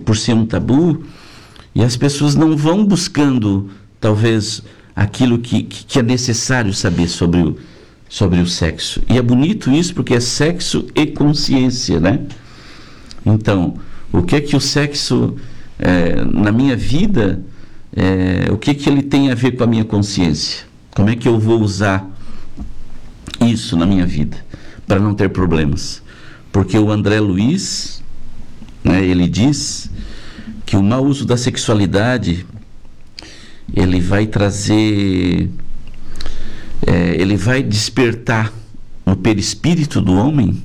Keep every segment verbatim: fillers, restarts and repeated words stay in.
por ser um tabu, e as pessoas não vão buscando, talvez, aquilo que, que é necessário saber sobre o, sobre o sexo. E é bonito isso porque é sexo e consciência, né? Então, o que é que o sexo, é, na minha vida, é, o que é que ele tem a ver com a minha consciência? Como é que eu vou usar isso na minha vida para não ter problemas? Porque o André Luiz, né, ele diz que o mau uso da sexualidade, ele vai trazer, é, ele vai despertar no perispírito do homem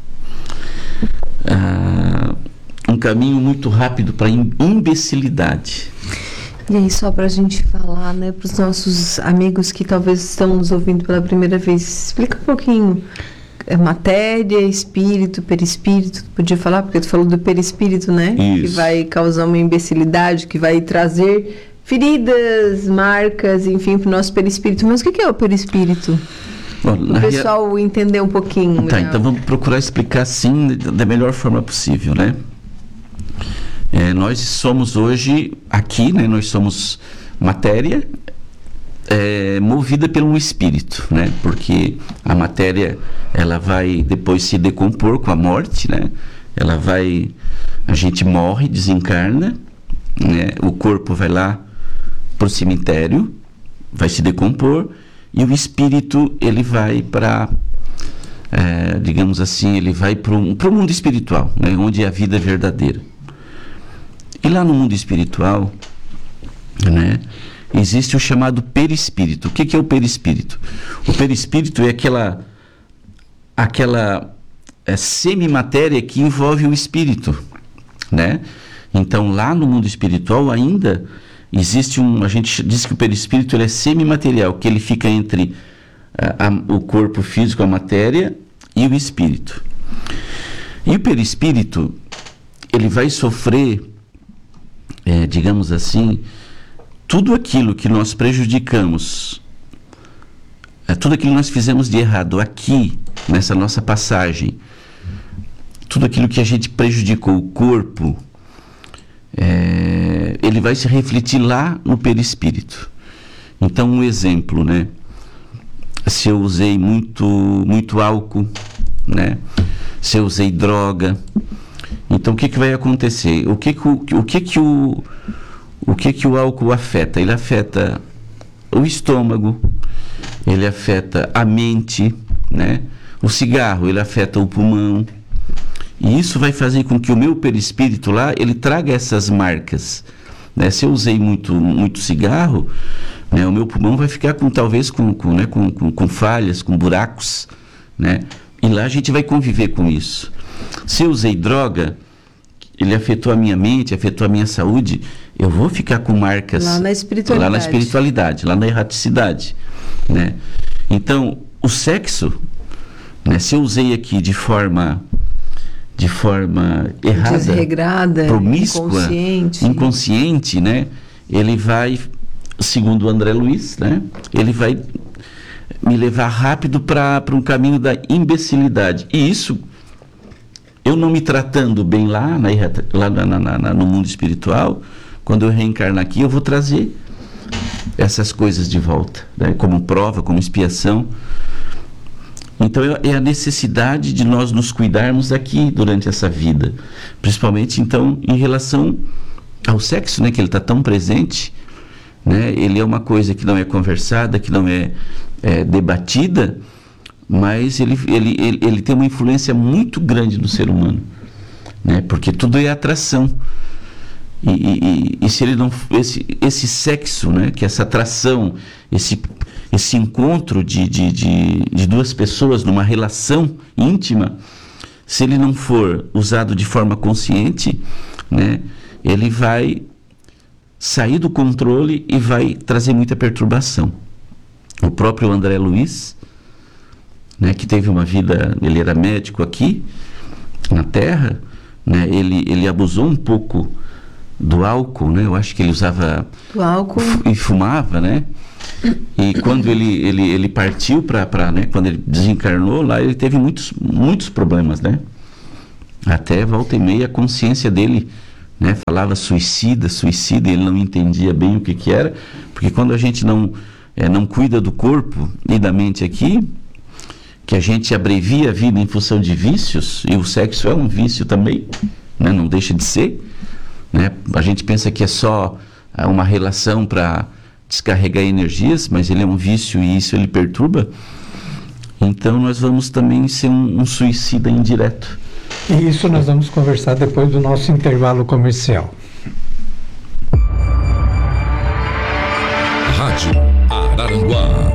ah, um caminho muito rápido para a imbecilidade. E aí, só para a gente falar, né, para os nossos amigos que talvez estão nos ouvindo pela primeira vez, explica um pouquinho. É matéria, espírito, perispírito, tu podia falar? Porque tu falou do perispírito, né? Isso. Que vai causar uma imbecilidade, que vai trazer feridas, marcas, enfim, para o nosso perispírito. Mas o que é o perispírito? Bom, o pessoal rea... entender um pouquinho. Tá, melhor. Então vamos procurar explicar assim da melhor forma possível, né? É, nós somos hoje, aqui, né? Nós somos matéria, É, movida pelo espírito, né? Porque a matéria, ela vai depois se decompor com a morte, né? Ela vai, a gente morre, desencarna, né? O corpo vai lá pro cemitério, vai se decompor, e o espírito, ele vai para, é, digamos assim, ele vai para o mundo espiritual, né? Onde é a vida verdadeira. E lá no mundo espiritual, né, existe o chamado perispírito. O que, que é o perispírito? O perispírito é aquela, aquela é, semimatéria que envolve o espírito, né? Então, lá no mundo espiritual ainda existe um... A gente diz que o perispírito ele é semimaterial, que ele fica entre a, a, o corpo físico, a matéria, e o espírito. E o perispírito, ele vai sofrer, é, digamos assim, tudo aquilo que nós prejudicamos, é, tudo aquilo que nós fizemos de errado aqui, nessa nossa passagem, tudo aquilo que a gente prejudicou o corpo, é, ele vai se refletir lá no perispírito. Então, um exemplo, né? Se eu usei muito, muito álcool, né? Se eu usei droga, então o que, que vai acontecer? O que que o, o que que o O que que o álcool afeta? Ele afeta o estômago, ele afeta a mente, né? O cigarro, ele afeta o pulmão. E isso vai fazer com que o meu perispírito lá, ele traga essas marcas, né? Se eu usei muito, muito cigarro, né, o meu pulmão vai ficar com, talvez com, com, né, com, com, com falhas, com buracos, né? E lá a gente vai conviver com isso. Se eu usei droga, ele afetou a minha mente, afetou a minha saúde, eu vou ficar com marcas lá na espiritualidade, lá na, espiritualidade, lá na erraticidade, né? Então, o sexo, né, se eu usei aqui de forma de forma errada, desregrada, promíscua, inconsciente, inconsciente, né, ele vai, segundo o André Luiz, né, ele vai me levar rápido para para um caminho da imbecilidade. E isso, eu não me tratando bem lá, na, lá na, na, na, no mundo espiritual, quando eu reencarnar aqui, eu vou trazer essas coisas de volta, né? Como prova, como expiação. Então, é a necessidade de nós nos cuidarmos aqui durante essa vida. Principalmente, então, em relação ao sexo, né? Que ele está tão presente, né? Ele é uma coisa que não é conversada, que não é, é debatida, mas ele, ele, ele, ele tem uma influência muito grande no ser humano, né? Porque tudo é atração. E, e, e se ele não, esse, esse sexo, né, que essa atração, esse, esse encontro de, de, de, de duas pessoas numa relação íntima, se ele não for usado de forma consciente, né, ele vai sair do controle e vai trazer muita perturbação. O próprio André Luiz, né, que teve uma vida, ele era médico aqui na Terra, né, ele, ele abusou um pouco do álcool, né? Eu acho que ele usava do álcool e fumava, né? E quando ele, ele, ele partiu para, né? Quando ele desencarnou lá, ele teve muitos, muitos problemas, né? Até volta e meia a consciência dele né? Falava suicida, suicida, e ele não entendia bem o que que era, porque quando a gente não, é, não cuida do corpo e da mente aqui, que a gente abrevia a vida em função de vícios, e o sexo é um vício também, né? Não deixa de ser, né? A gente pensa que é só uma relação para descarregar energias, mas ele é um vício e isso ele perturba. Então nós vamos também ser um, um suicida indireto. E isso nós vamos conversar depois do nosso intervalo comercial. Rádio Araranguá.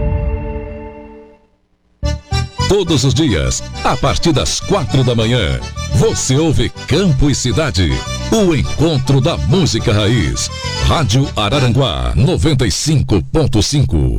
Todos os dias, a partir das quatro da manhã, você ouve Campo e Cidade, o encontro da música raiz. Rádio Araranguá, noventa e cinco ponto cinco.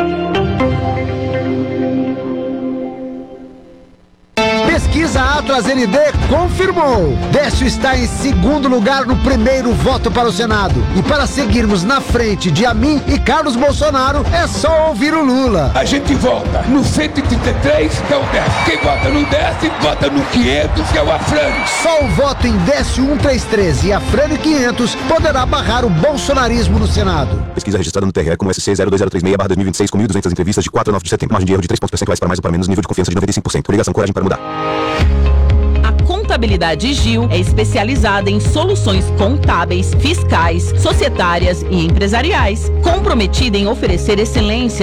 Pesquisa Atlas N D confirmou. Décio está em segundo lugar no primeiro voto para o Senado. E para seguirmos na frente de Amin e Carlos Bolsonaro, é só ouvir o Lula. A gente vota no cento e trinta e três, que é o Décio. Quem vota no Décio, vota no quinhentos, que é o Afrânio. Só o voto em Décio cento e trinta e três e Afrânio quinhentos poderá barrar o bolsonarismo no Senado. Pesquisa registrada no T R E como S C zero dois zero três seis barra dois mil e vinte e seis com mil e duzentas entrevistas de quatro a nove de setembro. Margem de erro de três pontos percentuais para mais ou para menos, nível de confiança de noventa e cinco por cento. Ligação Coragem para mudar. A Contabilidade Gil é especializada em soluções contábeis, fiscais, societárias e empresariais, comprometida em oferecer excelência